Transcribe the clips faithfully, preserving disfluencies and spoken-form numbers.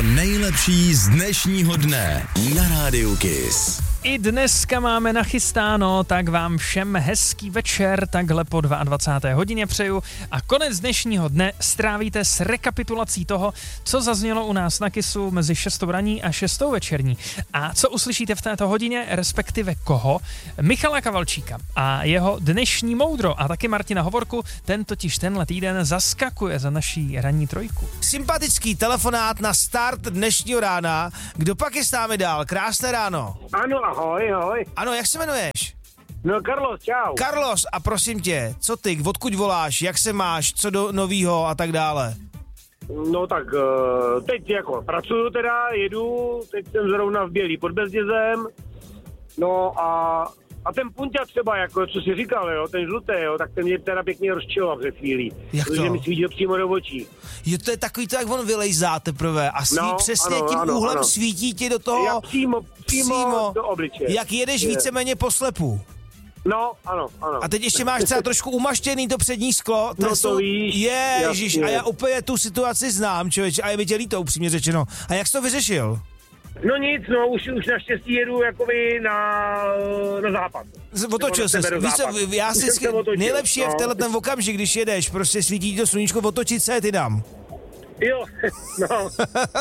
nejlepší z dnešního dne na Rádiu Kiss. I dneska máme nachystáno, tak vám všem hezký večer, takhle po dvacáté druhé hodině přeju a konec dnešního dne strávíte s rekapitulací toho, co zaznělo u nás na Kissu mezi šestou raní a šestou večerní. A co uslyšíte v této hodině, respektive koho? Michala Kavalčíka a jeho dnešní moudro a taky Martina Hovorku, ten totiž tenhle týden zaskakuje za naší ranní trojku. Sympatický telefonát na start dnešního rána. Kdo pak je s námi dál? Krásné ráno. Ano, ahoj, ahoj. Ano, jak se jmenuješ? No, Carlos, čau. Carlos, a prosím tě, co ty, odkud voláš, jak se máš, co do novýho a tak dále? No tak teď jako pracuju teda, jedu, teď jsem zrovna v Bělý pod Bezdězem, no a, a ten punťa třeba, jako co jsi říkal, jo, ten žlutý, jo, tak ten mě teda pěkně rozčiloval před chvílí. Jak to? Protože mi svítil přímo do očí. Jo, to je takový to, jak on vylejzá teprve a svý No, přesně ano, tím ano, úhlem ano. svítí ti do toho, Já přímo, přímo, přímo do obličeje. jak jedeš Je. víceméně po slepu. No, ano, ano. A teď ještě máš třeba trošku umaštěný to přední sklo. No to jsou- víš, Ježiš, jasně. a já úplně tu situaci znám, člověče, a je mi tě líto, upřímně řečeno. A jak jsi to vyřešil? No nic, no, už, už naštěstí jedu jakoby na, na západ. Z- Otočil se. Nebo na Víš co, severozápad. já Už si jsem se otočil, nejlepší je v no. tenhle ten okamžik, když jedeš, prostě svítí to sluníčko, otočit se, ty dám. Jo, no.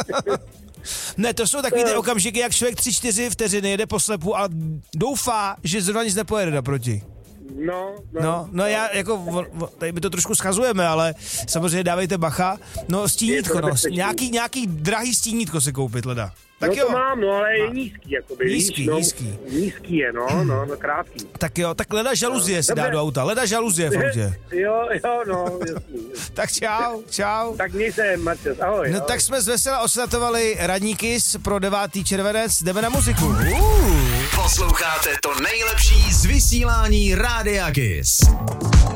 Ne, to jsou takový ty okamžiky, jak člověk tři, čtyři vteřiny jede po slepu a doufá, že zrovna nic nepojede naproti. No, no. No, no já jako, vo- vo- tady my to trošku schazujeme, ale samozřejmě dávejte bacha. No stínítko, Je to no, nebezpečný. nějaký, nějaký drahý stínítko si koupit, leda. Tak no jo. to mám, no, ale je nízký, jakoby, Nízký, víš, no, nízký. Nízký je, no, no, no, krátký. Tak jo, tak leda žaluzie si dá Dobře. do auta, leda žaluzie v autě. Jo, jo, no, jasný. Tak čau, čau. Tak měj se, Marcel, ahoj. No ahoj. tak jsme zvesela oslatovali Ranní Kiss pro devátý červenec, jdeme na muziku. Uh. Posloucháte to nejlepší z vysílání Rádia Kiss.